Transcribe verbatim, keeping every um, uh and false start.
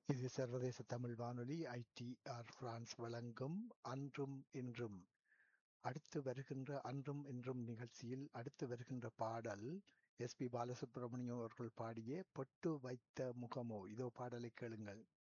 இது சர்வதேச தமிழ் வானொலி ஐ டி ஆர் பிரான்ஸ் வழங்கும் அன்றும் இன்றும். அடுத்து வருகின்ற அன்றும் இன்றும் நிகழ்ச்சியில் அடுத்து வருகின்ற பாடல் எஸ் பி பாலசுப்ரமணியம் அவர்கள் பாடிய பொட்டு வைத்த முகமோ. இதோ பாடலை கேளுங்கள்.